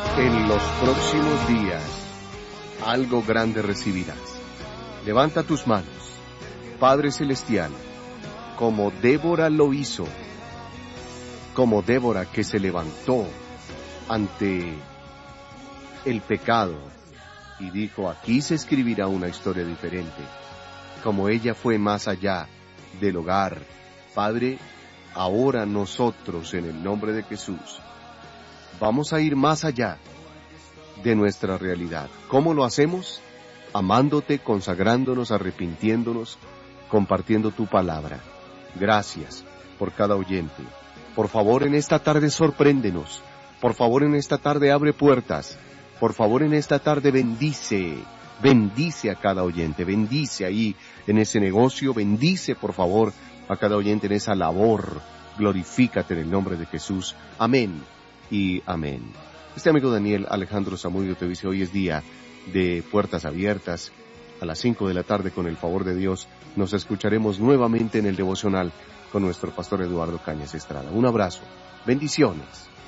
En los próximos días, algo grande recibirás. Levanta tus manos, Padre Celestial, como Débora lo hizo, como Débora que se levantó ante el pecado y dijo, aquí se escribirá una historia diferente. Como ella fue más allá del hogar, Padre, ahora nosotros, en el nombre de Jesús, vamos a ir más allá de nuestra realidad. ¿Cómo lo hacemos? Amándote, consagrándonos, arrepintiéndonos, compartiendo tu palabra. Gracias por cada oyente. Por favor, en esta tarde sorpréndenos. Por favor, en esta tarde abre puertas. Por favor, en esta tarde bendice. Bendice a cada oyente. Bendice ahí en ese negocio. Bendice, por favor, a cada oyente en esa labor. Glorifícate en el nombre de Jesús. Amén y amén. Este amigo Daniel Alejandro Zamudio te dice, hoy es día de puertas abiertas. A las 5 de la tarde, con el favor de Dios, nos escucharemos nuevamente en el devocional con nuestro pastor Eduardo Cañas Estrada. Un abrazo. Bendiciones.